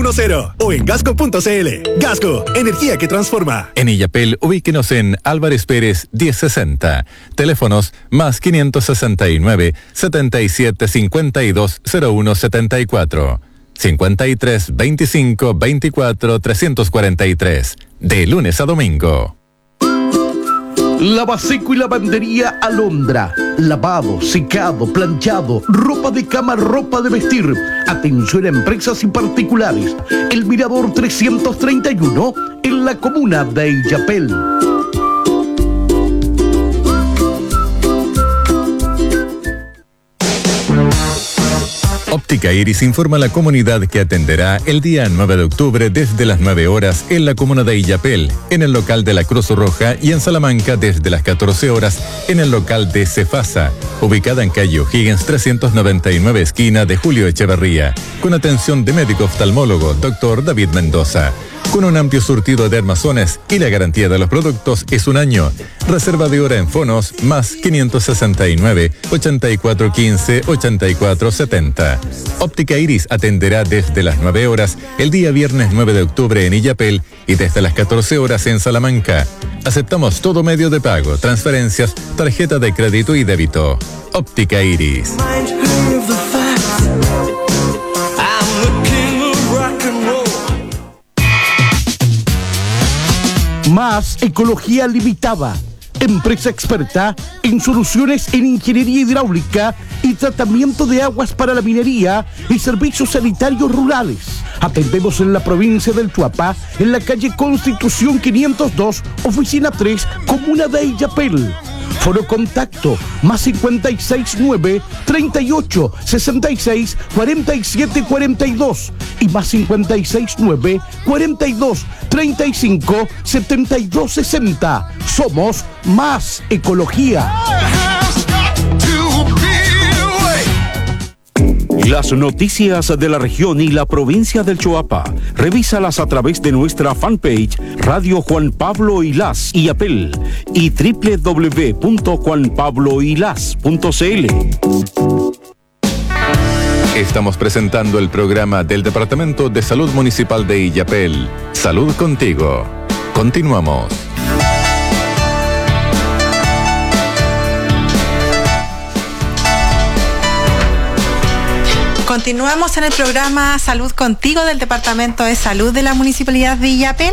600 o en gasco.cl. Gasco, energía que transforma. En Illapel, ubíquenos en Álvarez Pérez 1060. Teléfonos más 569 77 52 01 74. 53 25 24 343. De lunes a domingo. Lavaseco y lavandería Alondra. Lavado, secado, planchado, ropa de cama, ropa de vestir. Atención a empresas y particulares. El Mirador 331 en la comuna de Illapel. Óptica Iris informa a la comunidad que atenderá el día 9 de octubre desde las 9 horas en la comuna de Illapel, en el local de la Cruz Roja, y en Salamanca desde las 14 horas en el local de Cefasa, ubicada en calle O'Higgins 399 esquina de Julio Echeverría, con atención de médico oftalmólogo Dr. David Mendoza. Con un amplio surtido de armazones y la garantía de los productos es un año. Reserva de hora en fonos más 569 8415 8470. Óptica Iris atenderá desde las 9 horas el día viernes 9 de octubre en Illapel y desde las 14 horas en Salamanca. Aceptamos todo medio de pago, transferencias, tarjeta de crédito y débito. Óptica Iris. Más Ecología Limitada, empresa experta en soluciones en ingeniería hidráulica y tratamiento de aguas para la minería y servicios sanitarios rurales. Atendemos en la provincia del Chuapa, en la calle Constitución 502, oficina 3, comuna de Illapel. Foro contacto más 569 38 66 47 42 y más 569 42 35 72 60. Somos Más Ecología. Las noticias de la región y la provincia del Choapa, revísalas a través de nuestra fanpage Radio Juan Pablo Ilás Illapel y www.juanpabloilás.cl. Estamos presentando el programa del Departamento de Salud Municipal de Illapel. Salud contigo. Continuamos. Continuamos en el programa Salud Contigo del Departamento de Salud de la Municipalidad de Illapel.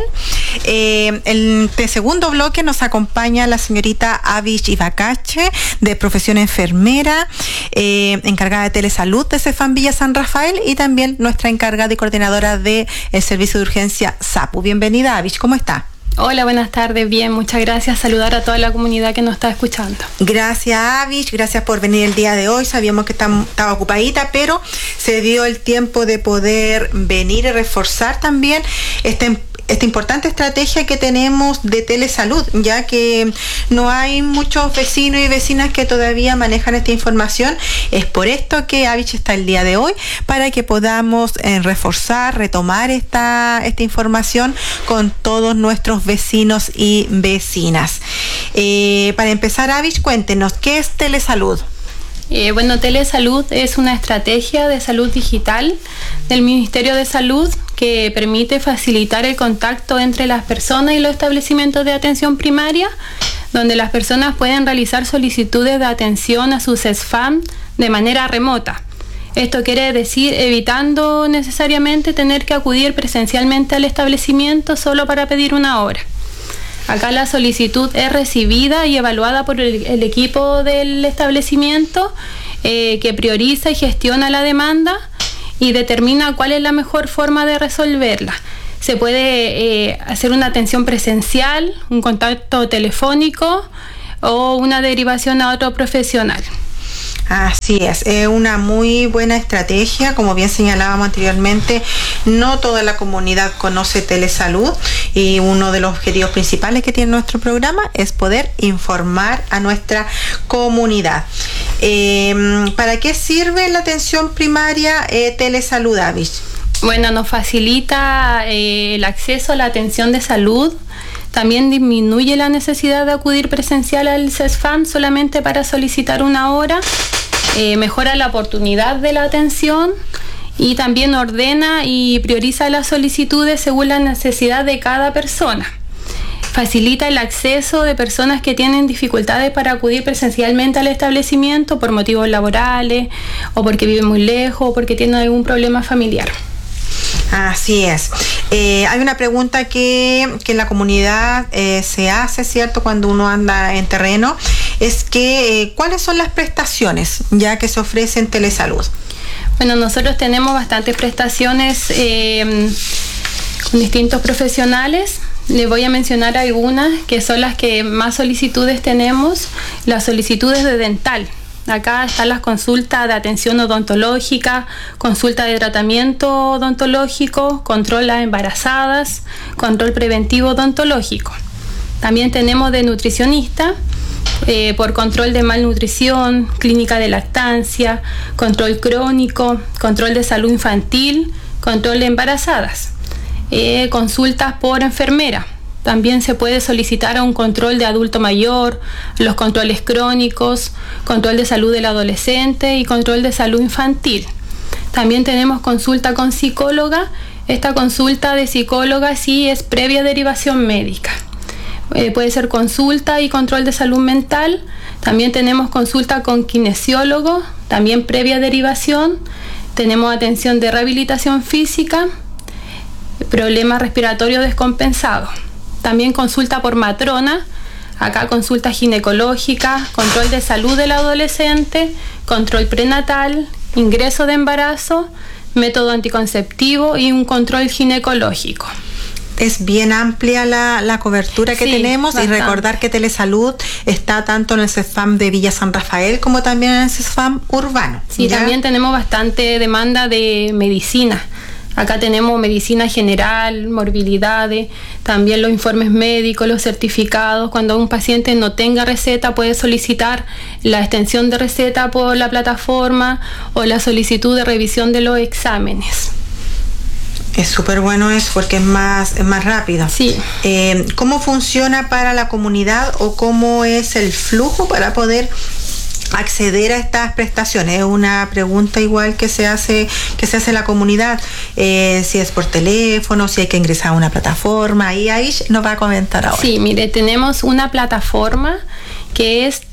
En este segundo bloque nos acompaña la señorita Avish Ibacache, de profesión enfermera, encargada de telesalud de Cefam Villa San Rafael, y también nuestra encargada y coordinadora del servicio de urgencia SAPU. Bienvenida, Avish, ¿cómo está? Hola, buenas tardes, bien, muchas gracias. Saludar a toda la comunidad que nos está escuchando. Gracias, Avish, gracias por venir el día de hoy. Sabíamos que estaba ocupadita, pero se dio el tiempo de poder venir y reforzar también esta importante estrategia que tenemos de telesalud, ya que no hay muchos vecinos y vecinas que todavía manejan esta información. Es por esto que Avish está el día de hoy, para que podamos reforzar, retomar esta información con todos nuestros vecinos y vecinas. Para empezar, Avish, cuéntenos, ¿qué es telesalud? Bueno, telesalud es una estrategia de salud digital del Ministerio de Salud que permite facilitar el contacto entre las personas y los establecimientos de atención primaria, donde las personas pueden realizar solicitudes de atención a sus SFAM de manera remota. Esto quiere decir evitando necesariamente tener que acudir presencialmente al establecimiento solo para pedir una hora. Acá la solicitud es recibida y evaluada por el equipo del establecimiento, que prioriza y gestiona la demanda y determina cuál es la mejor forma de resolverla. Se puede hacer una atención presencial, un contacto telefónico o una derivación a otro profesional. Así es una muy buena estrategia. Como bien señalábamos anteriormente, no toda la comunidad conoce telesalud, y uno de los objetivos principales que tiene nuestro programa es poder informar a nuestra comunidad. ¿Para qué sirve la atención primaria telesalud, Avish? Bueno, nos facilita el acceso a la atención de salud. También disminuye la necesidad de acudir presencial al CESFAM solamente para solicitar una hora, mejora la oportunidad de la atención y también ordena y prioriza las solicitudes según la necesidad de cada persona. Facilita el acceso de personas que tienen dificultades para acudir presencialmente al establecimiento por motivos laborales o porque viven muy lejos o porque tienen algún problema familiar. Así es. Hay una pregunta que en la comunidad se hace, ¿cierto?, cuando uno anda en terreno, es que ¿cuáles son las prestaciones ya que se ofrecen en Telesalud? Bueno, nosotros tenemos bastantes prestaciones con distintos profesionales. Les voy a mencionar algunas que son las que más solicitudes tenemos. Las solicitudes de dental. Acá están las consultas de atención odontológica, consulta de tratamiento odontológico, control a embarazadas, control preventivo odontológico. También tenemos de nutricionista, por control de malnutrición, clínica de lactancia, control crónico, control de salud infantil, control de embarazadas. Consultas por enfermera. También se puede solicitar un control de adulto mayor, los controles crónicos, control de salud del adolescente y control de salud infantil. También tenemos consulta con psicóloga. Esta consulta de psicóloga sí es previa derivación médica. Puede ser consulta y control de salud mental. También tenemos consulta con kinesiólogo, también previa derivación. Tenemos atención de rehabilitación física, problemas respiratorios descompensados. También consulta por matrona, acá consulta ginecológica, control de salud del adolescente, control prenatal, ingreso de embarazo, método anticonceptivo y un control ginecológico. Es bien amplia la cobertura que tenemos, bastante. Y recordar que Telesalud está tanto en el CESFAM de Villa San Rafael como también en el CESFAM urbano. Sí, ¿ya? También tenemos bastante demanda de medicina. Acá tenemos medicina general, morbilidades, también los informes médicos, los certificados. Cuando un paciente no tenga receta puede solicitar la extensión de receta por la plataforma o la solicitud de revisión de los exámenes. Es súper bueno eso porque es más rápido. Sí. ¿Cómo funciona para la comunidad o cómo es el flujo para poder acceder a estas prestaciones? Es una pregunta igual que se hace en la comunidad, si es por teléfono, si hay que ingresar a una plataforma. Ahí Aish nos va a comentar ahora. Sí, mire, tenemos una plataforma que es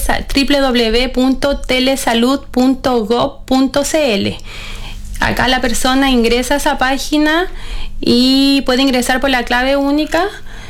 www.telesalud.gov.cl. Acá la persona ingresa a esa página y puede ingresar por la clave única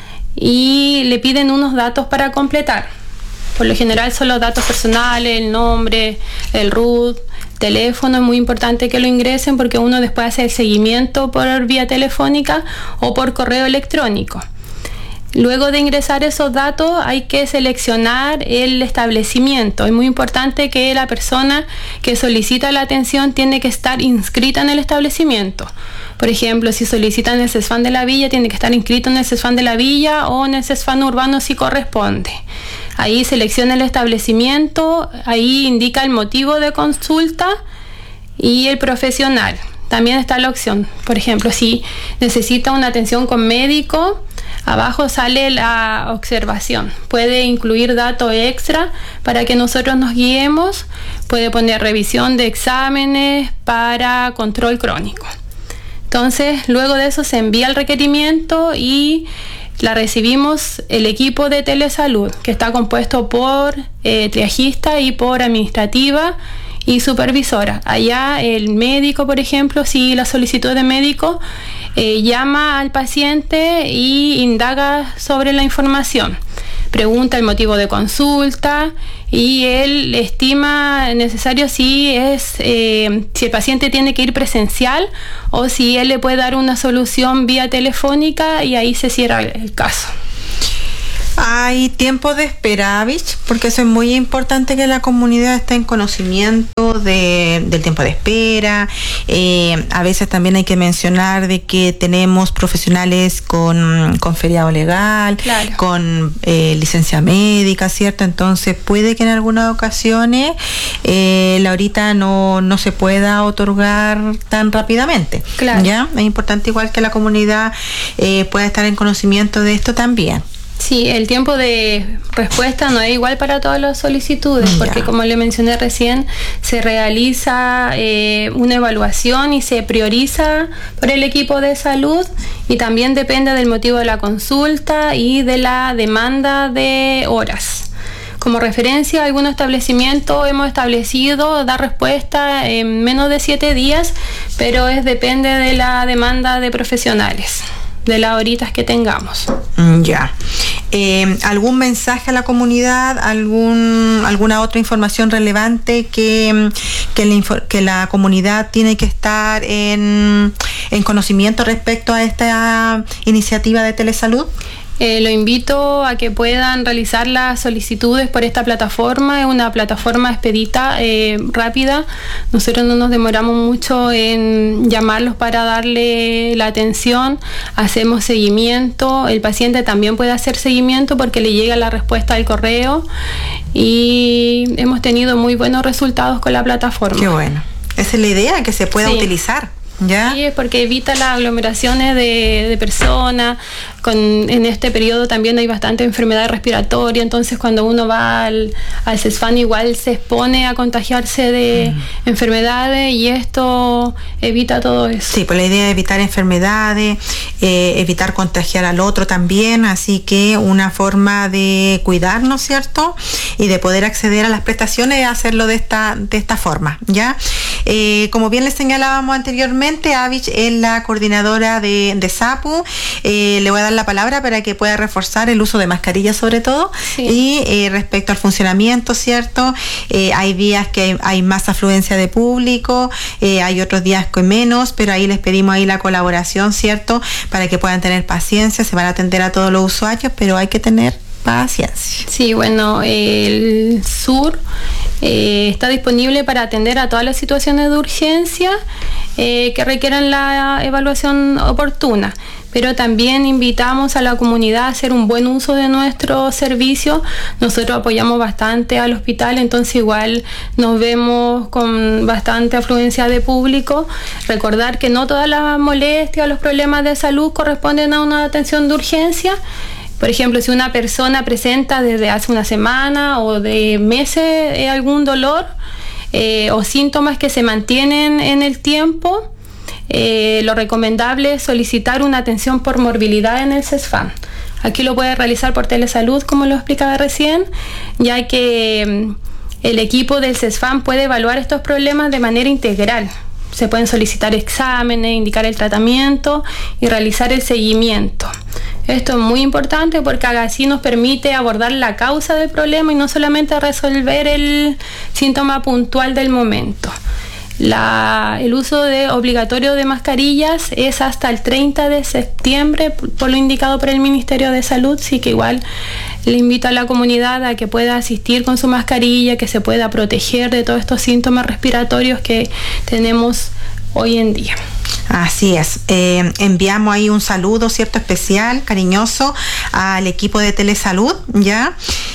y le piden unos datos para completar. Por lo general son los datos personales, el nombre, el RUT, teléfono. Es muy importante que lo ingresen porque uno después hace el seguimiento por vía telefónica o por correo electrónico. Luego de ingresar esos datos hay que seleccionar el establecimiento. Es muy importante que la persona que solicita la atención tiene que estar inscrita en el establecimiento. Por ejemplo, si solicitan el CESFAM de la Villa, tiene que estar inscrito en el CESFAM de la Villa o en el CESFAM urbano si corresponde. Ahí selecciona el establecimiento, ahí indica el motivo de consulta y el profesional. También está la opción, por ejemplo, si necesita una atención con médico, abajo sale la observación. Puede incluir datos extra para que nosotros nos guiemos. Puede poner revisión de exámenes para control crónico. Entonces, luego de eso se envía el requerimiento y la recibimos el equipo de Telesalud, que está compuesto por triagista y por administrativa y supervisora. Allá el médico, por ejemplo, si la solicitud de médico, llama al paciente y indaga sobre la información. Pregunta el motivo de consulta y él estima necesario si el paciente tiene que ir presencial o si él le puede dar una solución vía telefónica y ahí se cierra el caso. ¿Hay tiempo de espera, Avich? Porque eso es muy importante que la comunidad esté en conocimiento del tiempo de espera. A veces también hay que mencionar de que tenemos profesionales con feriado legal, claro, con licencia médica, ¿cierto? Entonces puede que en algunas ocasiones la horita no se pueda otorgar tan rápidamente. Claro. ¿Ya? Es importante igual que la comunidad pueda estar en conocimiento de esto también. Sí, el tiempo de respuesta no es igual para todas las solicitudes, porque como le mencioné recién, se realiza una evaluación y se prioriza por el equipo de salud, y también depende del motivo de la consulta y de la demanda de horas. Como referencia, algunos establecimientos hemos establecido dar respuesta en menos de 7 días, pero depende de la demanda de profesionales, de las horitas que tengamos. Ya. ¿Algún mensaje a la comunidad? ¿Alguna otra información relevante que la comunidad tiene que estar en conocimiento respecto a esta iniciativa de telesalud? Lo invito a que puedan realizar las solicitudes por esta plataforma. Es una plataforma expedita, rápida. Nosotros no nos demoramos mucho en llamarlos para darle la atención. Hacemos seguimiento. El paciente también puede hacer seguimiento porque le llega la respuesta al correo, y hemos tenido muy buenos resultados con la plataforma. Qué bueno. Esa es la idea, que se pueda utilizar. ¿Ya? Sí, es porque evita las aglomeraciones de personas. En este periodo también hay bastante enfermedad respiratoria, entonces cuando uno va al CESFAM igual se expone a contagiarse de enfermedades, y esto evita todo eso. Sí, pues la idea es evitar enfermedades, evitar contagiar al otro también, así que una forma de cuidarnos, ¿cierto? Y de poder acceder a las prestaciones es hacerlo de esta forma, ¿ya? Como bien les señalábamos anteriormente, Avich es la coordinadora de SAPU. Le voy a dar la palabra para que pueda reforzar el uso de mascarillas sobre todo, y respecto al funcionamiento, ¿cierto? Hay días que hay más afluencia de público, hay otros días con menos, pero ahí les pedimos ahí la colaboración, ¿cierto? Para que puedan tener paciencia. Se van a atender a todos los usuarios, pero hay que tener paciencia. Sí, bueno, el SUR está disponible para atender a todas las situaciones de urgencia que requieran la evaluación oportuna, pero también invitamos a la comunidad a hacer un buen uso de nuestro servicio. Nosotros apoyamos bastante al hospital, entonces igual nos vemos con bastante afluencia de público. Recordar que no todas las molestias o los problemas de salud corresponden a una atención de urgencia. Por ejemplo, si una persona presenta desde hace una semana o de meses algún dolor o síntomas que se mantienen en el tiempo, lo recomendable es solicitar una atención por morbilidad en el CESFAM. Aquí lo puede realizar por telesalud, como lo explicaba recién, ya que el equipo del CESFAM puede evaluar estos problemas de manera integral. Se pueden solicitar exámenes, indicar el tratamiento y realizar el seguimiento. Esto es muy importante porque así nos permite abordar la causa del problema y no solamente resolver el síntoma puntual del momento. El uso obligatorio de mascarillas es hasta el 30 de septiembre, por lo indicado por el Ministerio de Salud, así que igual le invito a la comunidad a que pueda asistir con su mascarilla, que se pueda proteger de todos estos síntomas respiratorios que tenemos hoy en día. Así es. Enviamos ahí un saludo, ¿cierto?, especial, cariñoso al equipo de telesalud, ¿ya?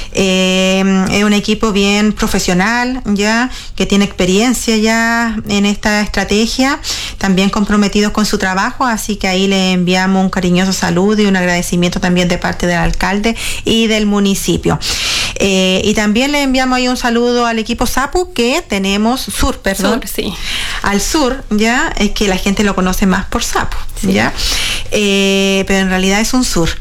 Es un equipo bien profesional, ¿ya?, que tiene experiencia ya en esta estrategia, también comprometidos con su trabajo, así que ahí le enviamos un cariñoso saludo y un agradecimiento también de parte del alcalde y del municipio. Y también le enviamos ahí un saludo al equipo SAPU, que tenemos SUR, al SUR, ya, es que la gente lo conoce más por SAPU, ya, pero en realidad es un SUR.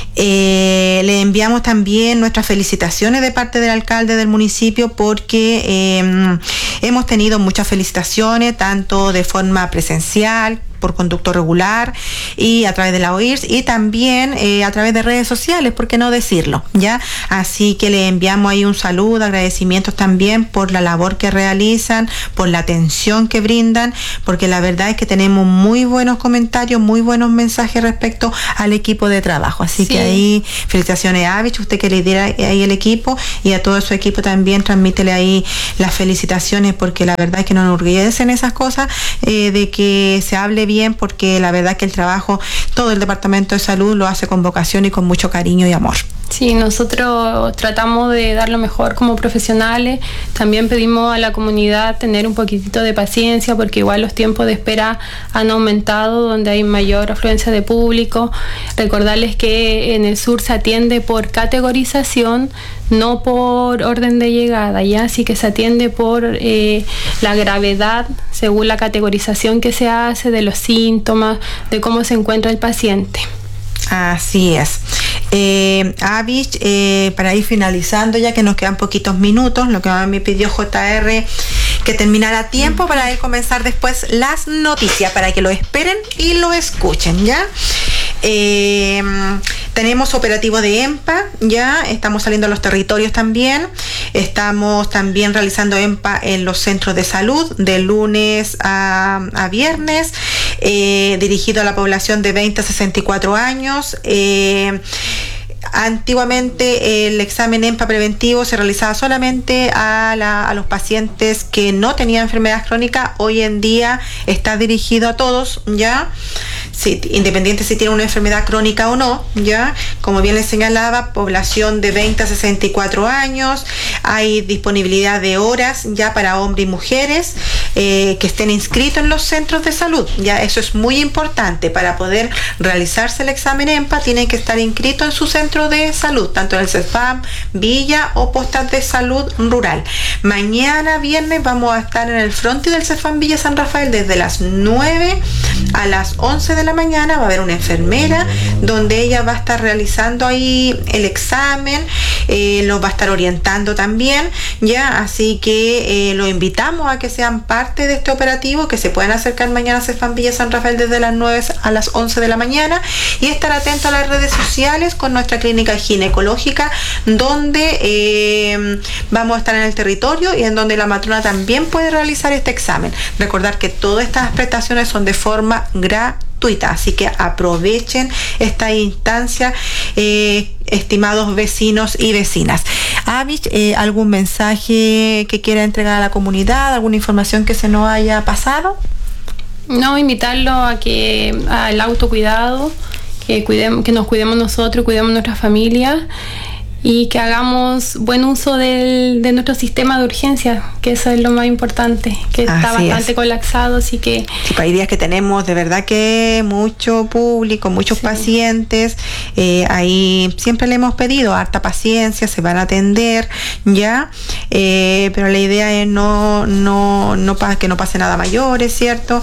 Le enviamos también nuestras felicitaciones de parte del alcalde del municipio, porque hemos tenido muchas felicitaciones, tanto de forma presencial, por conducto regular, y a través de la OIRS, y también a través de redes sociales, ¿por qué no decirlo? ¿Ya? Así que le enviamos ahí un saludo, agradecimientos también por la labor que realizan, por la atención que brindan, porque la verdad es que tenemos muy buenos comentarios, muy buenos mensajes respecto al equipo de trabajo. Así que ahí, felicitaciones a Avich, usted que lidera ahí el equipo, y a todo su equipo también transmítele ahí las felicitaciones, porque la verdad es que nos enorgullecen esas cosas, de que se hable bien, porque la verdad que el trabajo, todo el Departamento de Salud lo hace con vocación y con mucho cariño y amor. Sí, nosotros tratamos de dar lo mejor como profesionales. También pedimos a la comunidad tener un poquitito de paciencia porque igual los tiempos de espera han aumentado donde hay mayor afluencia de público. Recordarles que en el sur se atiende por categorización, no por orden de llegada, ¿ya? Así que se atiende por la gravedad según la categorización que se hace de los síntomas, de cómo se encuentra el paciente. Así es. Avish, para ir finalizando, ya que nos quedan poquitos minutos, lo que me pidió JR que terminara a tiempo para ir comenzar después las noticias, para que lo esperen y lo escuchen, ¿ya? Tenemos operativo de EMPA, ya estamos saliendo a los territorios también, estamos también realizando EMPA en los centros de salud de lunes a viernes, dirigido a la población de 20 a 64 años. Antiguamente el examen EMPA preventivo se realizaba solamente a los pacientes que no tenían enfermedad crónica. Hoy en día está dirigido a todos, ¿ya? Sí, independiente si tiene una enfermedad crónica o no, ¿ya? Como bien les señalaba, población de 20 a 64 años, hay disponibilidad de horas ya para hombres y mujeres que estén inscritos en los centros de salud, ya eso es muy importante. Para poder realizarse el examen EMPA tienen que estar inscritos en su centro de salud, tanto en el CEFAM, Villa o Postas de Salud Rural. Mañana viernes vamos a estar en el frontis del CEFAM Villa San Rafael desde las 9 a las 11 de la mañana. Va a haber una enfermera donde ella va a estar realizando ahí el examen, los va a estar orientando también, ya, así que los invitamos a que sean parte de este operativo, que se puedan acercar mañana a CEFAM Villa San Rafael desde las 9 a las 11 de la mañana y estar atentos a las redes sociales con nuestra clínica ginecológica, donde vamos a estar en el territorio y en donde la matrona también puede realizar este examen. Recordar que todas estas prestaciones son de forma gratuita, así que aprovechen esta instancia, estimados vecinos y vecinas. Avish, ¿algún mensaje que quiera entregar a la comunidad? ¿Alguna información que se nos haya pasado? No, invitarlo a que al autocuidado, que nos cuidemos nosotros, cuidemos nuestra familia y que hagamos buen uso de nuestro sistema de urgencia, que eso es lo más importante, que está bastante colapsado, así que... Sí, hay días que tenemos de verdad que mucho público, muchos pacientes, ahí siempre le hemos pedido harta paciencia, se van a atender, ya, pero la idea es que no pase nada mayor, es cierto,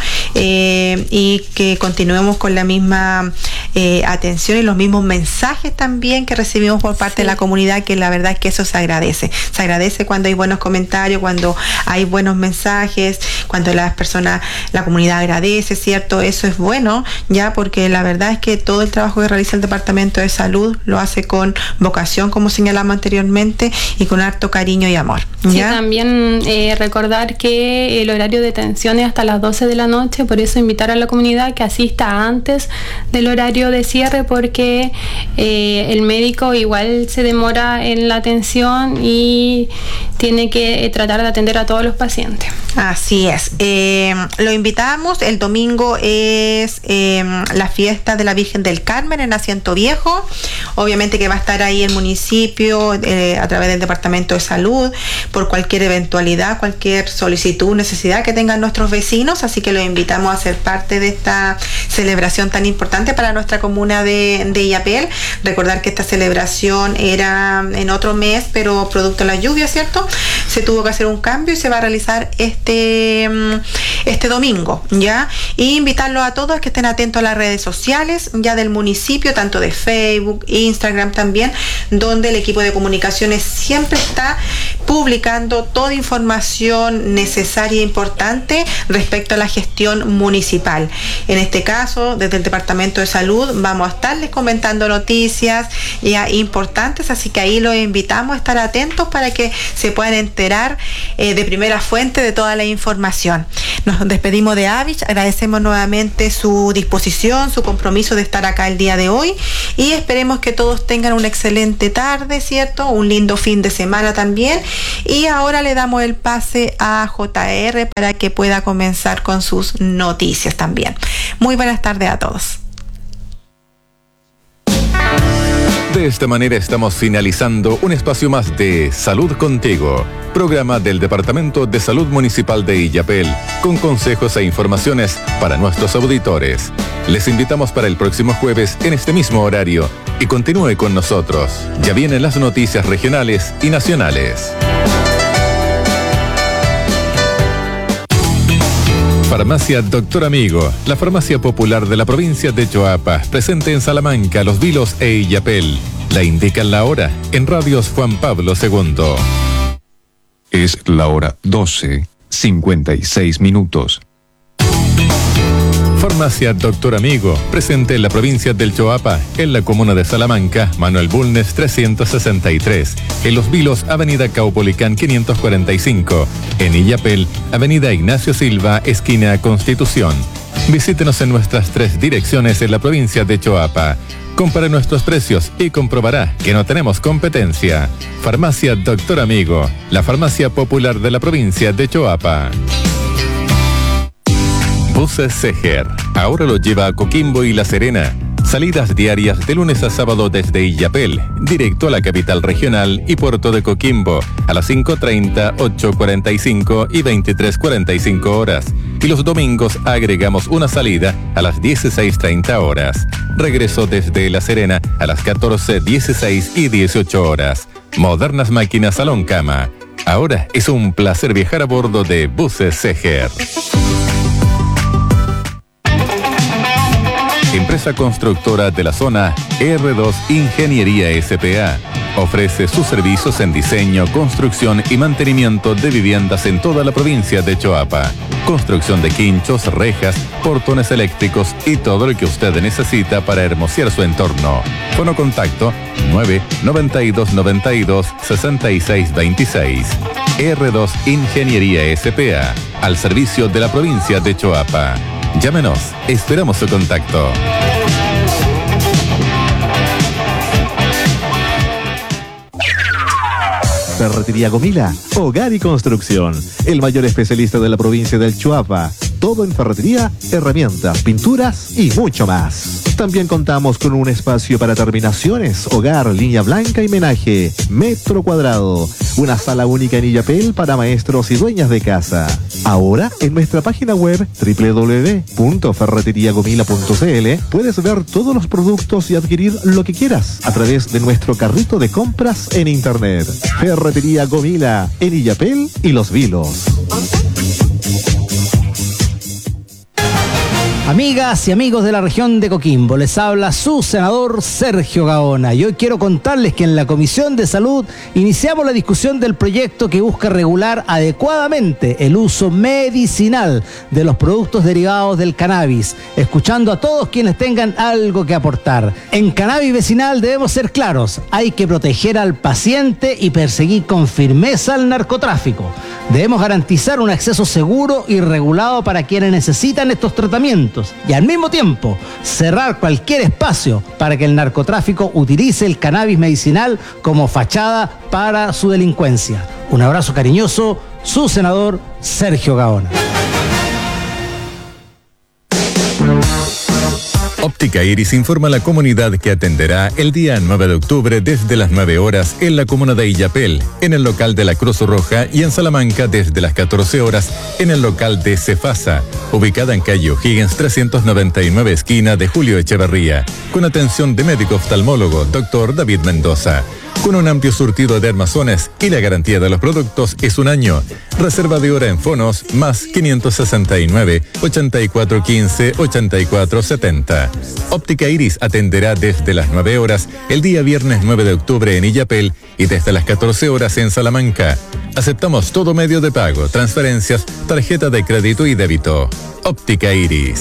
y que continuemos con la misma atención y los mismos mensajes también que recibimos por parte de la comunidad, que la verdad es que eso se agradece cuando hay buenos comentarios, cuando hay buenos mensajes, cuando las personas, la comunidad agradece, ¿cierto? Eso es bueno, ya, porque la verdad es que todo el trabajo que realiza el Departamento de Salud lo hace con vocación, como señalamos anteriormente, y con harto cariño y amor, ¿ya? Sí, también recordar que el horario de atención es hasta las 12 de la noche, por eso invitar a la comunidad que asista antes del horario de cierre, porque el médico igual se demora en la atención y tiene que tratar de atender a todos los pacientes. Así es. Lo invitamos. El domingo es la fiesta de la Virgen del Carmen en Asiento Viejo. Obviamente que va a estar ahí el municipio a través del Departamento de Salud por cualquier eventualidad, cualquier solicitud, necesidad que tengan nuestros vecinos. Así que los invitamos a ser parte de esta celebración tan importante para nuestra comuna de Illapel. Recordar que esta celebración era en otro mes, pero producto de la lluvia, ¿cierto? Se tuvo que hacer un cambio y se va a realizar este domingo, ¿ya? Y invitarlos a todos a que estén atentos a las redes sociales ya del municipio, tanto de Facebook, Instagram también, donde el equipo de comunicaciones siempre está publicando toda información necesaria e importante respecto a la gestión municipal. En este caso, desde el Departamento de Salud vamos a estarles comentando noticias ya importantes, así que ahí los invitamos a estar atentos para que se puedan enterar de primera fuente de toda la información. Nos despedimos de Avish, agradecemos nuevamente su disposición, su compromiso de estar acá el día de hoy y esperemos que todos tengan una excelente tarde, ¿cierto? Un lindo fin de semana también. Y ahora le damos el pase a JR para que pueda comenzar con sus noticias también. Muy buenas tardes a todos. De esta manera estamos finalizando un espacio más de Salud Contigo, programa del Departamento de Salud Municipal de Illapel, con consejos e informaciones para nuestros auditores. Les invitamos para el próximo jueves en este mismo horario y continúe con nosotros. Ya vienen las noticias regionales y nacionales. Farmacia Doctor Amigo, la farmacia popular de la provincia de Choapa, presente en Salamanca, Los Vilos e Illapel. La indican la hora en Radios Juan Pablo II. Es la hora 12:56. Farmacia Doctor Amigo, presente en la provincia del Choapa, en la comuna de Salamanca, Manuel Bulnes 363, en Los Vilos, Avenida Caupolicán 545, en Illapel, Avenida Ignacio Silva, esquina Constitución. Visítenos en nuestras 3 direcciones en la provincia de Choapa. Compare nuestros precios y comprobará que no tenemos competencia. Farmacia Doctor Amigo, la farmacia popular de la provincia de Choapa. Buses Seger, ahora lo lleva a Coquimbo y La Serena. Salidas diarias de lunes a sábado desde Illapel, directo a la capital regional y puerto de Coquimbo, a las 5:30, 8:45 y 23:45 horas. Y los domingos agregamos una salida a las 16:30 horas. Regreso desde La Serena a las 14, 16 y 18 horas. Modernas máquinas salón cama. Ahora es un placer viajar a bordo de Buses Seger. Empresa constructora de la zona R2 Ingeniería S.p.A. ofrece sus servicios en diseño, construcción y mantenimiento de viviendas en toda la provincia de Choapa. Construcción de quinchos, rejas, portones eléctricos y todo lo que usted necesita para hermosear su entorno. Fono contacto 992926626. R2 Ingeniería S.p.A. al servicio de la provincia de Choapa. Llámenos, esperamos su contacto. Ferretería Gomila, hogar y construcción. El mayor especialista de la provincia del Choapa. Todo en ferretería, herramientas, pinturas y mucho más. También contamos con un espacio para terminaciones, hogar, línea blanca y menaje, metro cuadrado. Una sala única en Illapel para maestros y dueñas de casa. Ahora, en nuestra página web www.ferreteriagomila.cl puedes ver todos los productos y adquirir lo que quieras a través de nuestro carrito de compras en internet. Ferretería Gomila, en Illapel y Los Vilos. Amigas y amigos de la región de Coquimbo, les habla su senador Sergio Gaona. Y hoy quiero contarles que en la Comisión de Salud iniciamos la discusión del proyecto que busca regular adecuadamente el uso medicinal de los productos derivados del cannabis, escuchando a todos quienes tengan algo que aportar. En Cannabis Vecinal debemos ser claros, hay que proteger al paciente y perseguir con firmeza al narcotráfico. Debemos garantizar un acceso seguro y regulado para quienes necesitan estos tratamientos y al mismo tiempo cerrar cualquier espacio para que el narcotráfico utilice el cannabis medicinal como fachada para su delincuencia. Un abrazo cariñoso, su senador Sergio Gaona. Óptica Iris informa a la comunidad que atenderá el día 9 de octubre desde las 9 horas en la comuna de Illapel, en el local de la Cruz Roja, y en Salamanca desde las 14 horas en el local de Cefasa, ubicada en calle O'Higgins 399, esquina de Julio Echeverría, con atención de médico oftalmólogo Dr. David Mendoza. Con un amplio surtido de armazones y la garantía de los productos es un año. Reserva de hora en fonos más 569 8415 8470. Óptica Iris atenderá desde las 9 horas el día viernes 9 de octubre en Illapel y desde las 14 horas en Salamanca. Aceptamos todo medio de pago, transferencias, tarjeta de crédito y débito. Óptica Iris.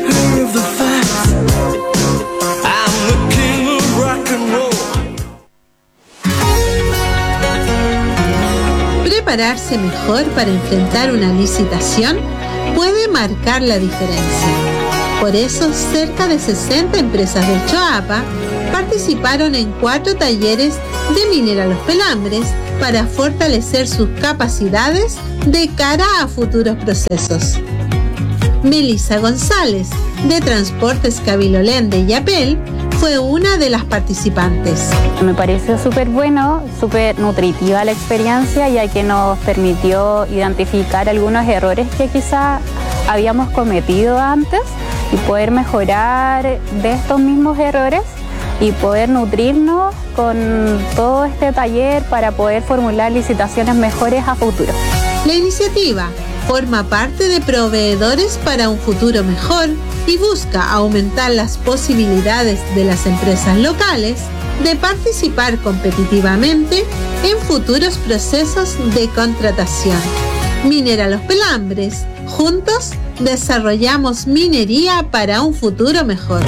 Prepararse mejor para enfrentar una licitación puede marcar la diferencia. Por eso, cerca de 60 empresas del Choapa participaron en 4 talleres de Minera Los Pelambres para fortalecer sus capacidades de cara a futuros procesos. Melissa González, de Transportes Cabilolén de Illapel, fue una de las participantes. Me pareció súper bueno, súper nutritiva la experiencia, ya que nos permitió identificar algunos errores que quizá habíamos cometido antes y poder mejorar de estos mismos errores y poder nutrirnos con todo este taller para poder formular licitaciones mejores a futuro. La iniciativa forma parte de Proveedores para un Futuro Mejor y busca aumentar las posibilidades de las empresas locales de participar competitivamente en futuros procesos de contratación. Minera Los Pelambres, juntos desarrollamos minería para un futuro mejor.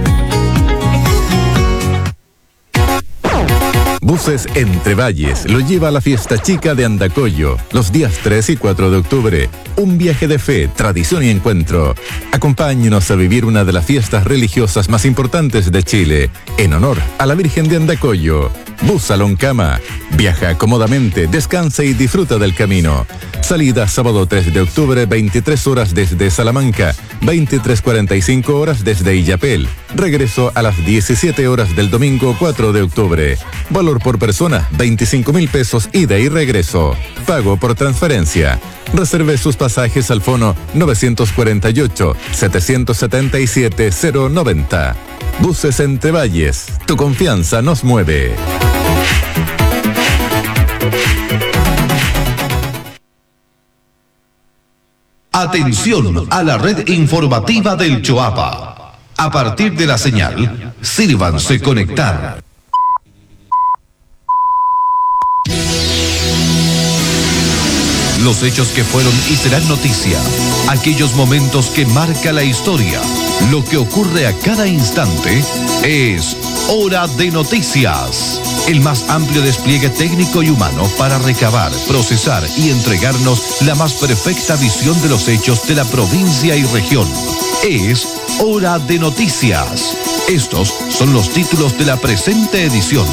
Buses Entre Valles lo lleva a la fiesta chica de Andacollo los días 3 y 4 de octubre. Un viaje de fe, tradición y encuentro. Acompáñenos a vivir una de las fiestas religiosas más importantes de Chile, en honor a la Virgen de Andacollo. Bus Aloncama. Viaja cómodamente, descansa y disfruta del camino. Salida sábado 3 de octubre, 23 horas desde Salamanca, 23:45 horas desde Illapel. Regreso a las 17 horas del domingo 4 de octubre. Valor por persona, 25.000 pesos ida y regreso. Pago por transferencia. Reserve sus pasajes al fono 948-777-090. Buses Entre Valles. Tu confianza nos mueve. Atención a la red informativa del Choapa. A partir de la señal, sírvanse conectar. Los hechos que fueron y serán noticia, aquellos momentos que marca la historia, lo que ocurre a cada instante, es Hora de Noticias. El más amplio despliegue técnico y humano para recabar, procesar y entregarnos la más perfecta visión de los hechos de la provincia y región. Es Hora de Noticias. Estos son los títulos de la presente edición.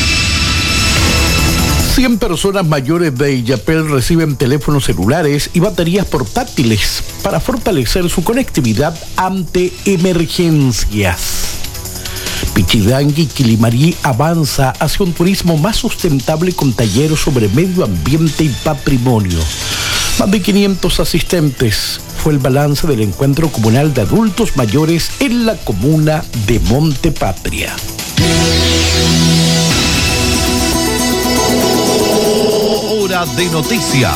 100 personas mayores de Illapel reciben teléfonos celulares y baterías portátiles para fortalecer su conectividad ante emergencias. Pichidangui Quilimarí avanza hacia un turismo más sustentable con talleres sobre medio ambiente y patrimonio. Más de 500 asistentes. Fue el balance del encuentro comunal de adultos mayores en la comuna de Montepatria. Hora de Noticias.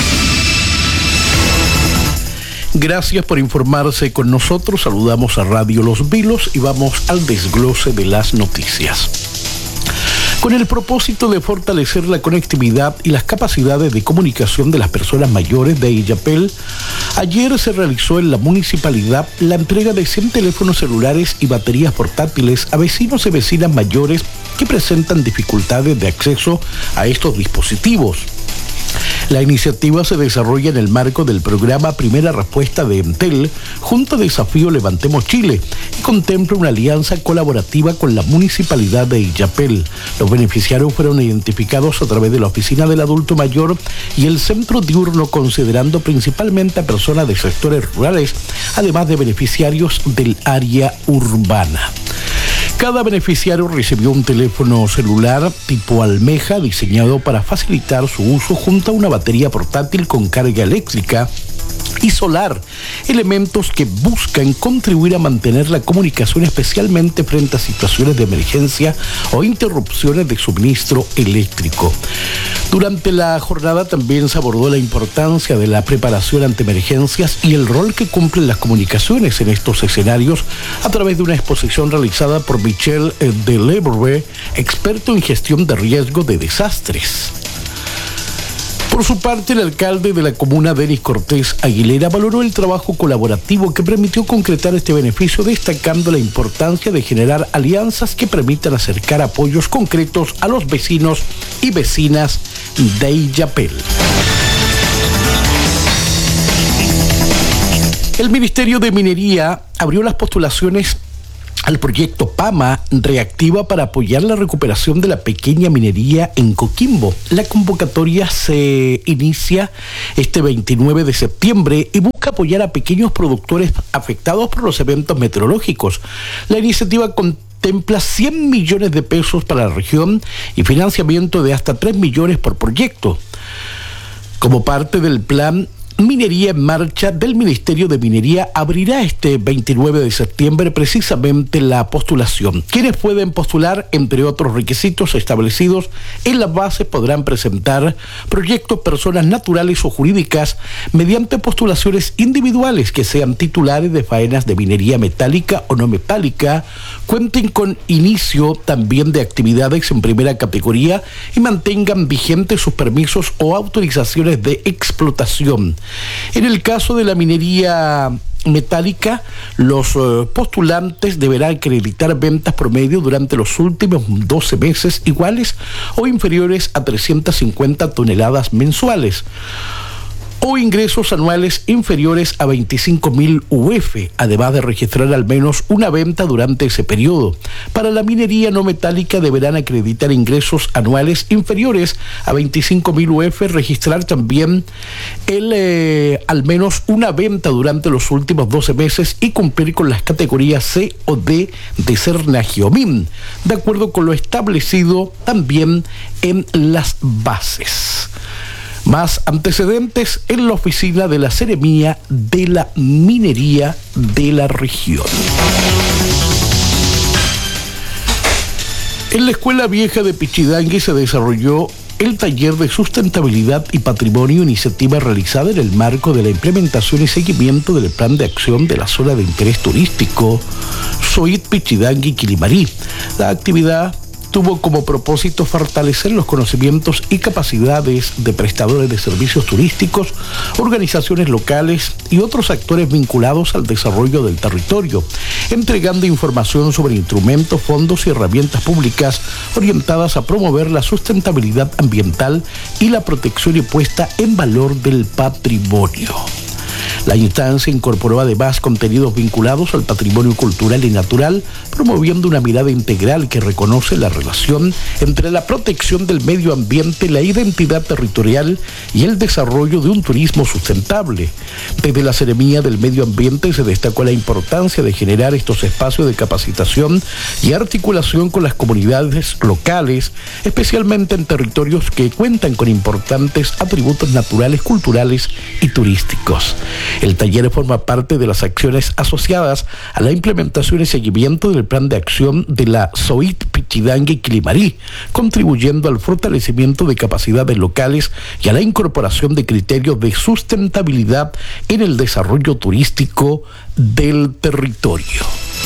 Gracias por informarse con nosotros. Saludamos a Radio Los Vilos y vamos al desglose de las noticias. Con el propósito de fortalecer la conectividad y las capacidades de comunicación de las personas mayores de Illapel, ayer se realizó en la municipalidad la entrega de 100 teléfonos celulares y baterías portátiles a vecinos y vecinas mayores que presentan dificultades de acceso a estos dispositivos. La iniciativa se desarrolla en el marco del programa Primera Respuesta de Entel, junto a Desafío Levantemos Chile, y contempla una alianza colaborativa con la Municipalidad de Illapel. Los beneficiarios fueron identificados a través de la Oficina del Adulto Mayor y el Centro Diurno, considerando principalmente a personas de sectores rurales, además de beneficiarios del área urbana. Cada beneficiario recibió un teléfono celular tipo almeja diseñado para facilitar su uso junto a una batería portátil con carga eléctrica y solar, elementos que buscan contribuir a mantener la comunicación, especialmente frente a situaciones de emergencia o interrupciones de suministro eléctrico. Durante la jornada también se abordó la importancia de la preparación ante emergencias y el rol que cumplen las comunicaciones en estos escenarios a través de una exposición realizada por Michel Delebre, experto en gestión de riesgo de desastres. Por su parte, el alcalde de la comuna, Denis Cortés Aguilera, valoró el trabajo colaborativo que permitió concretar este beneficio, destacando la importancia de generar alianzas que permitan acercar apoyos concretos a los vecinos y vecinas de Illapel. El Ministerio de Minería abrió las postulaciones al proyecto PAMA Reactiva para apoyar la recuperación de la pequeña minería en Coquimbo. La convocatoria se inicia este 29 de septiembre y busca apoyar a pequeños productores afectados por los eventos meteorológicos. La iniciativa contempla 100 millones de pesos para la región y financiamiento de hasta 3 millones por proyecto. Como parte del plan Minería en Marcha del Ministerio de Minería, abrirá este 29 de septiembre precisamente la postulación. Quienes pueden postular, entre otros requisitos establecidos en las bases, podrán presentar proyectos personas naturales o jurídicas mediante postulaciones individuales que sean titulares de faenas de minería metálica o no metálica, cuenten con inicio también de actividades en primera categoría y mantengan vigentes sus permisos o autorizaciones de explotación. En el caso de la minería metálica, los postulantes deberán acreditar ventas promedio durante los últimos 12 meses iguales o inferiores a 350 toneladas mensuales, o ingresos anuales inferiores a 25.000 UF, además de registrar al menos una venta durante ese periodo. Para la minería no metálica deberán acreditar ingresos anuales inferiores a 25.000 UF, registrar también al menos una venta durante los últimos 12 meses y cumplir con las categorías C o D de Cernagiomín, de acuerdo con lo establecido también en las bases. Más antecedentes en la oficina de la Seremía de la Minería de la región. En la Escuela Vieja de Pichidangui se desarrolló el taller de sustentabilidad y patrimonio, iniciativa realizada en el marco de la implementación y seguimiento del plan de acción de la zona de interés turístico Soit Pichidangui Quilimarí. La actividad tuvo como propósito fortalecer los conocimientos y capacidades de prestadores de servicios turísticos, organizaciones locales y otros actores vinculados al desarrollo del territorio, entregando información sobre instrumentos, fondos y herramientas públicas orientadas a promover la sustentabilidad ambiental y la protección y puesta en valor del patrimonio. La instancia incorporó además contenidos vinculados al patrimonio cultural y natural, promoviendo una mirada integral que reconoce la relación entre la protección del medio ambiente, la identidad territorial y el desarrollo de un turismo sustentable. Desde la Seremía del Medio Ambiente se destacó la importancia de generar estos espacios de capacitación y articulación con las comunidades locales, especialmente en territorios que cuentan con importantes atributos naturales, culturales y turísticos. El taller forma parte de las acciones asociadas a la implementación y seguimiento del plan de acción de la Soit Pichidangui Quilimarí, contribuyendo al fortalecimiento de capacidades locales y a la incorporación de criterios de sustentabilidad en el desarrollo turístico del territorio.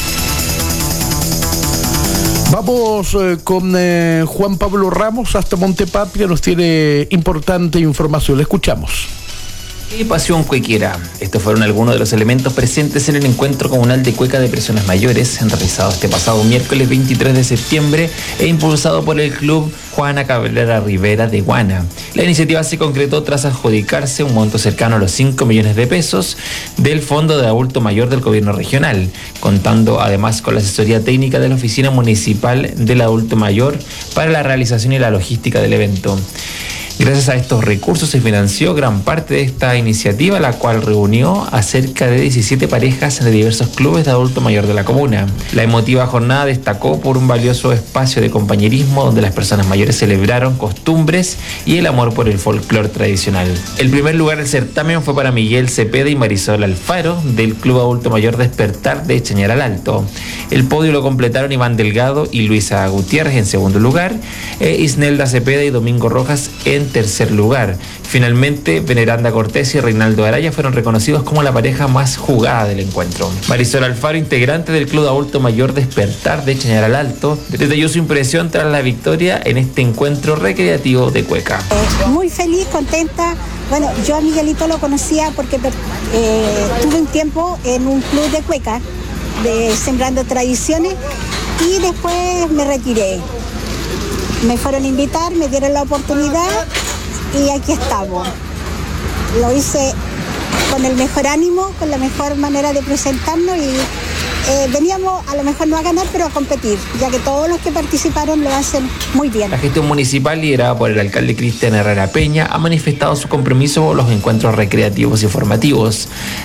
Vamos con Juan Pablo Ramos hasta Montepatria, nos tiene importante información, le escuchamos. Y pasión cuequera. Estos fueron algunos de los elementos presentes en el encuentro comunal de cueca de personas mayores, realizado este pasado miércoles 23 de septiembre e impulsado por el Club Juana Cabrera Rivera de Guana. La iniciativa se concretó tras adjudicarse un monto cercano a los 5 millones de pesos del Fondo de Adulto Mayor del Gobierno Regional, contando además con la asesoría técnica de la Oficina Municipal del Adulto Mayor para la realización y la logística del evento. Gracias a estos recursos se financió gran parte de esta iniciativa, la cual reunió a cerca de 17 parejas de diversos clubes de adulto mayor de la comuna. La emotiva jornada destacó por un valioso espacio de compañerismo donde las personas mayores celebraron costumbres y el amor por el folclore tradicional. El primer lugar del certamen fue para Miguel Cepeda y Marisol Alfaro del Club Adulto Mayor Despertar de Chañaral Alto. El podio lo completaron Iván Delgado y Luisa Gutiérrez en segundo lugar, Isnelda Cepeda y Domingo Rojas en tercer lugar. Finalmente, Veneranda Cortés y Reinaldo Araya fueron reconocidos como la pareja más jugada del encuentro. Marisol Alfaro, integrante del Club Adulto Mayor Despertar de Chañaral Alto, detalló su impresión tras la victoria en este encuentro recreativo de cueca. Muy feliz, contenta. Bueno, yo a Miguelito lo conocía porque tuve un tiempo en un club de cueca, de Sembrando Tradiciones, y después me retiré. Me fueron a invitar, me dieron la oportunidad y aquí estamos. Lo hice con el mejor ánimo, con la mejor manera de presentarnos veníamos a lo mejor no a ganar, pero a competir, ya que todos los que participaron lo hacen muy bien. La gestión municipal, liderada por el alcalde Cristian Herrera Peña, ha manifestado su compromiso con los encuentros recreativos y formativos.